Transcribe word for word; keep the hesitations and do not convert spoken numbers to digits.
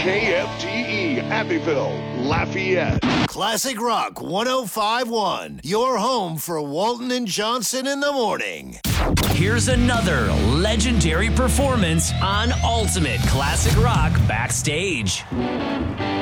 K F T E, Abbeville, Lafayette. Classic Rock one oh five point one, your home for Walton and Johnson in the morning. Here's another legendary performance on Ultimate Classic Rock Backstage.